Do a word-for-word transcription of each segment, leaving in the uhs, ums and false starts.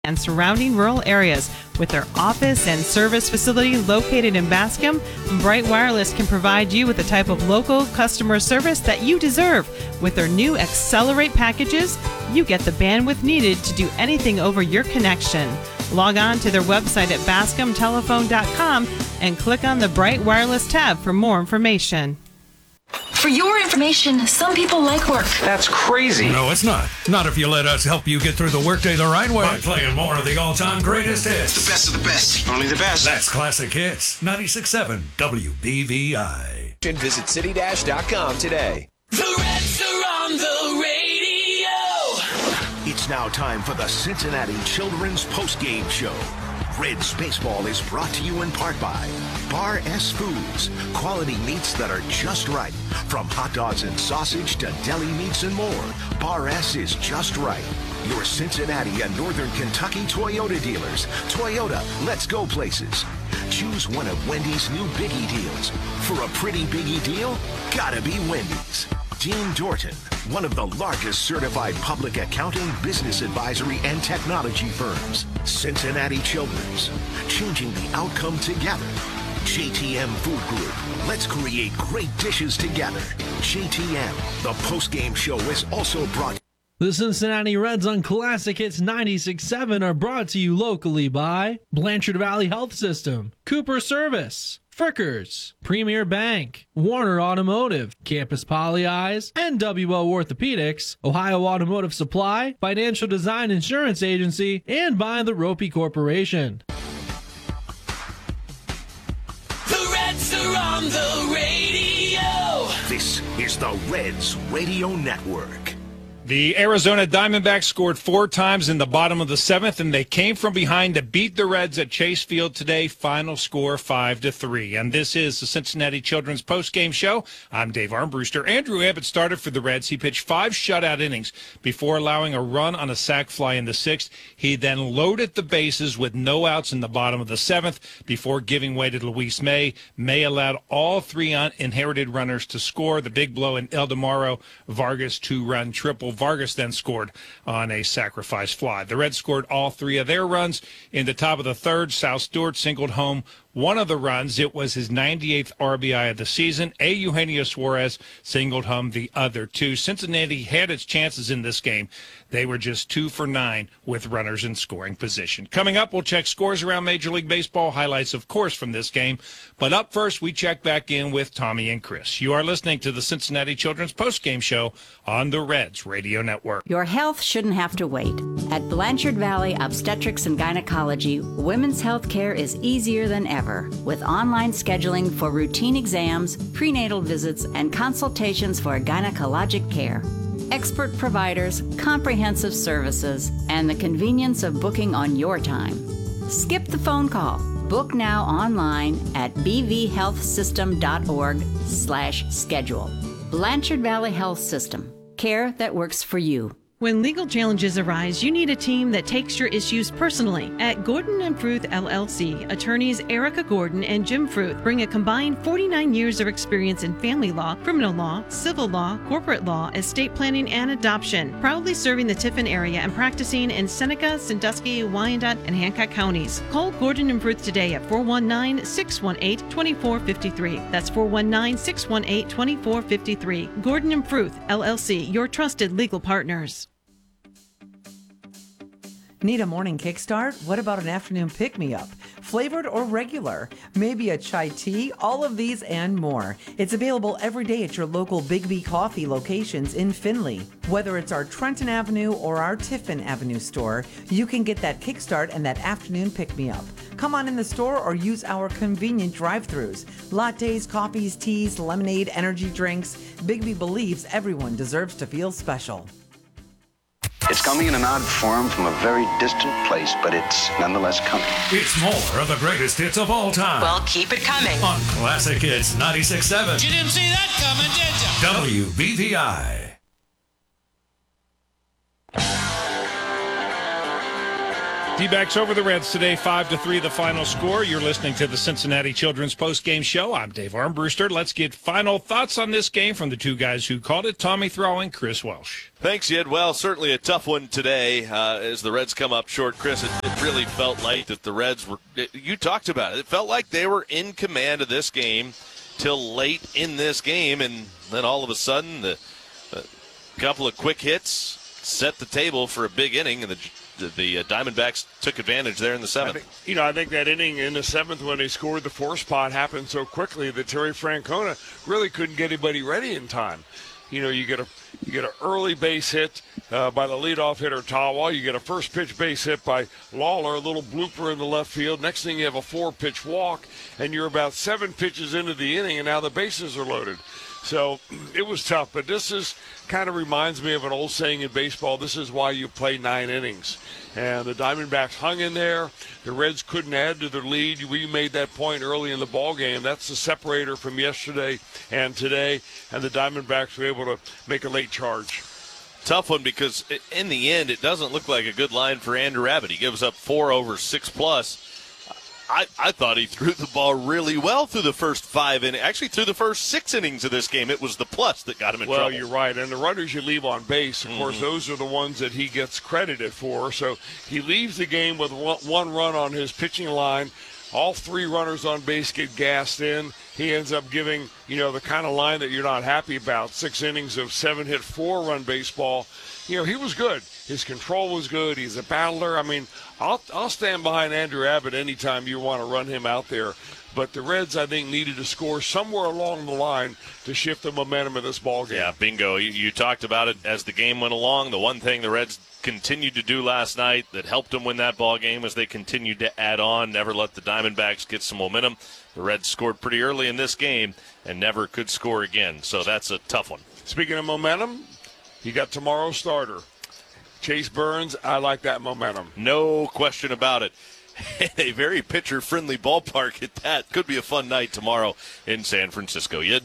and surrounding rural areas. With their office and service facility located in Bascom, Bright Wireless can provide you with the type of local customer service that you deserve. With their new Accelerate packages, you get the bandwidth needed to do anything over your connection. Log on to their website at bascom telephone dot com and click on the Bright Wireless tab for more information. For your information, some people like work. That's crazy. No, it's not. Not if you let us help you get through the workday the right way by playing more of the all-time greatest hits. The best of the best. Only the best. That's Classic Hits. ninety-six point seven W B V I. Visit city dash dot com today. The Reds are on the radio. It's now time for the Cincinnati Children's Postgame Show. Reds Baseball is brought to you in part by Bar S Foods. Quality meats that are just right. From hot dogs and sausage to deli meats and more, Bar S is just right. Your Cincinnati and Northern Kentucky Toyota dealers. Toyota, let's go places. Choose one of Wendy's new Biggie deals. For a pretty Biggie deal, gotta be Wendy's. Dean Dorton, one of the largest certified public accounting, business advisory, and technology firms. Cincinnati Children's, changing the outcome together. J T M Food Group, let's create great dishes together. J T M, the postgame show is also brought. The Cincinnati Reds on Classic Hits ninety-six point seven are brought to you locally by Blanchard Valley Health System, Cooper Service, Frickers, Premier Bank, Warner Automotive, Campus Poly Eyes, N W O Orthopedics, Ohio Automotive Supply, Financial Design Insurance Agency, and by the Ropey Corporation. The Reds are on the radio. This is the Reds Radio Network. The Arizona Diamondbacks scored four times in the bottom of the seventh, and they came from behind to beat the Reds at Chase Field today. Final score five to three. And this is the Cincinnati Children's postgame show. I'm Dave Armbruster. Andrew Abbott started for the Reds. He pitched five shutout innings before allowing a run on a sac fly in the sixth. He then loaded the bases with no outs in the bottom of the seventh before giving way to Luis May. May allowed all three inherited runners to score. The big blow in Eldemaro Vargas two-run triple. Vargas then scored on a sacrifice fly. The Reds scored all three of their runs in the top of the third. Sal Stewart singled home one of the runs. It was his ninety-eighth R B I of the season. A. Eugenio Suarez singled home the other two. Cincinnati had its chances in this game. They were just two for nine with runners in scoring position. Coming up, we'll check scores around Major League Baseball, highlights, of course, from this game. But up first, we check back in with Tommy and Chris. You are listening to the Cincinnati Children's Postgame Show on the Reds Radio Network. Your health shouldn't have to wait. At Blanchard Valley Obstetrics and Gynecology, women's health care is easier than ever. With online scheduling for routine exams, prenatal visits, and consultations for gynecologic care. Expert providers, comprehensive services, and the convenience of booking on your time. Skip the phone call. Book now online at b v health system dot org slash schedule. Blanchard Valley Health System. Care that works for you. When legal challenges arise, you need a team that takes your issues personally. At Gordon and Fruth L L C, attorneys Erica Gordon and Jim Fruth bring a combined forty-nine years of experience in family law, criminal law, civil law, corporate law, estate planning, and adoption, proudly serving the Tiffin area and practicing in Seneca, Sandusky, Wyandotte, and Hancock counties. Call Gordon and Fruth today at four one nine, six one eight, two four five three. That's four one nine, six one eight, two four five three. Gordon and Fruth L L C, your trusted legal partners. Need a morning kickstart? What about an afternoon pick-me-up? Flavored or regular? Maybe a chai tea? All of these and more. It's available every day at your local Big B Coffee locations in Findlay. Whether it's our Trenton Avenue or our Tiffin Avenue store, you can get that kickstart and that afternoon pick-me-up. Come on in the store or use our convenient drive-thrus. Lattes, coffees, teas, lemonade, energy drinks. Big B believes everyone deserves to feel special. It's coming in an odd form from a very distant place, but it's nonetheless coming. It's more of the greatest hits of all time. Well, keep it coming. On Classic Hits ninety-six point seven. You didn't see that coming, did you? W B V I. D-backs over the Reds today, five to three, the final score. You're listening to the Cincinnati Children's Post-Game Show. I'm Dave Armbruster. Let's get final thoughts on this game from the two guys who called it, Tommy Thrall and Chris Welsh. Thanks, Ed. Well, certainly a tough one today uh, as the Reds come up short. Chris, it, it really felt like that the Reds were, it, you talked about it, it felt like they were in command of this game till late in this game, and then all of a sudden the uh, couple of quick hits set the table for a big inning, and the The, the uh, Diamondbacks took advantage there in the seventh. I think, you know, I think that inning in the seventh when they scored the four spot happened so quickly that Terry Francona really couldn't get anybody ready in time. You know, you get a you get an early base hit uh, by the leadoff hitter Tawa. You get a first pitch base hit by Lawler, a little blooper in the left field. Next thing you have a four pitch walk, and you're about seven pitches into the inning, and now the bases are loaded. So it was tough, but this is kind of reminds me of an old saying in baseball. This is why you play nine innings. And the Diamondbacks hung in there. The Reds couldn't add to their lead. We made that point early in the ball game. That's the separator from yesterday and today. And the Diamondbacks were able to make a late charge. Tough one because in the end, it doesn't look like a good line for Andrew Abbott. He gives up four over six plus. I, I thought he threw the ball really well through the first five innings. Actually, through the first six innings of this game, it was the plus that got him in well, trouble. Well, you're right. And the runners you leave on base, of mm-hmm. course, those are the ones that he gets credited for. So he leaves the game with one run on his pitching line. All three runners on base get gassed in. He ends up giving, you know, the kind of line that you're not happy about. Six innings of seven-hit, four-run baseball. You know, he was good. His control was good. He's a battler. I mean, I'll I'll stand behind Andrew Abbott anytime you want to run him out there. But the Reds, I think, needed to score somewhere along the line to shift the momentum of this ball game. Yeah, bingo. You, you talked about it as the game went along. The one thing the Reds continued to do last night that helped them win that ball game was they continued to add on, never let the Diamondbacks get some momentum. The Reds scored pretty early in this game and never could score again. So that's a tough one. Speaking of momentum, you got tomorrow's starter. Chase Burns, I like that momentum. No question about it. A very pitcher-friendly ballpark at that. Could be a fun night tomorrow in San Francisco. Yid?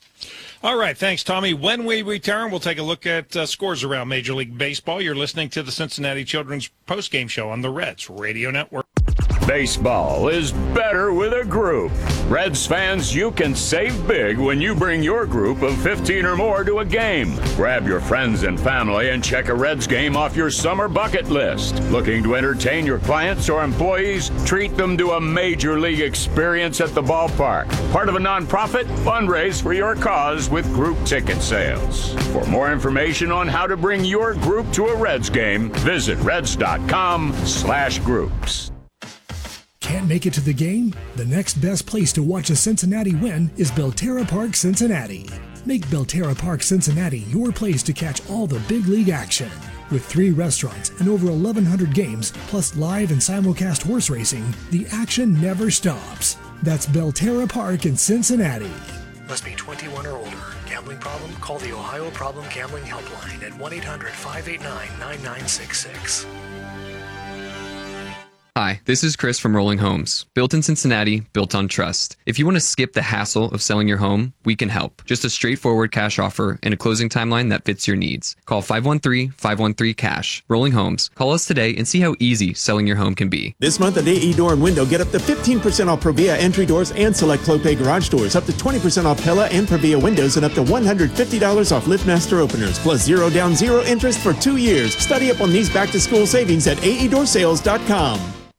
All right, thanks, Tommy. When we return, we'll take a look at uh, scores around Major League Baseball. You're listening to the Cincinnati Children's Postgame Show on the Reds Radio Network. Baseball is better with a group. Reds fans, you can save big when you bring your group of fifteen or more to a game. Grab your friends and family and check a Reds game off your summer bucket list. Looking to entertain your clients or employees? Treat them to a major league experience at the ballpark. Part of a nonprofit? Fundraise for your cause with group ticket sales. For more information on how to bring your group to a Reds game, visit reds.com slash groups. Can't make it to the game? The next best place to watch a Cincinnati win is Belterra Park, Cincinnati. Make Belterra Park, Cincinnati your place to catch all the big league action. With three restaurants and over eleven hundred games, plus live and simulcast horse racing, the action never stops. That's Belterra Park in Cincinnati. Must be twenty-one or older. Gambling problem? Call the Ohio Problem Gambling Helpline at one eight hundred five eight nine nine nine six six. Hi, this is Chris from Rolling Homes. Built in Cincinnati, built on trust. If you want to skip the hassle of selling your home, we can help. Just a straightforward cash offer and a closing timeline that fits your needs. Call five one three, five one three, cash. Rolling Homes. Call us today and see how easy selling your home can be. This month at A E Door and Window, get up to fifteen percent off Provia entry doors and select Clopay garage doors, up to twenty percent off Pella and Provia windows, and up to one hundred fifty dollars off LiftMaster openers, plus zero down, zero interest for two years. Study up on these back-to-school savings at A E door sales dot com.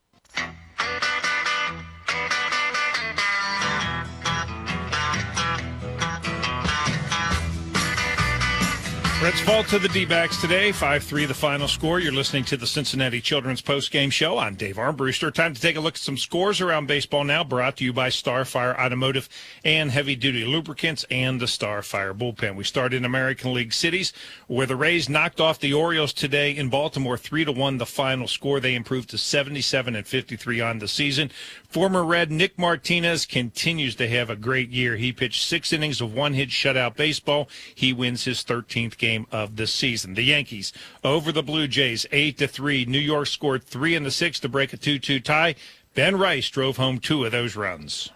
Reds fall to the D-backs today, five three the final score. You're listening to the Cincinnati Children's Postgame Show. I'm Dave Armbruster. Time to take a look at some scores around baseball now, brought to you by Starfire Automotive and Heavy Duty Lubricants and the Starfire Bullpen. We start in American League cities, where the Rays knocked off the Orioles today in Baltimore, three to one the final score. They improved to seventy-seven and fifty-three on the season. Former Red Nick Martinez continues to have a great year. He pitched six innings of one-hit shutout baseball. He wins his thirteenth game of the season. The Yankees over the Blue Jays, eight to three. New York scored three in the sixth to break a two two tie. Ben Rice drove home two of those runs.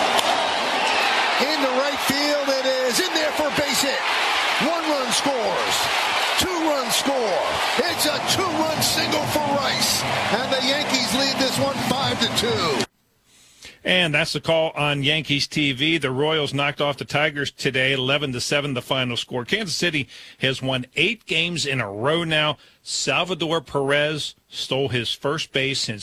In the right field, it is in there for a base hit. One run scores. Two run score. It's a two-run single for Rice. And the Yankees Reds lead this one five to two. And that's the call on Yankees T V. The Royals knocked off the Tigers today, eleven to seven, the final score. Kansas City has won eight games in a row now. Salvador Perez stole his first base since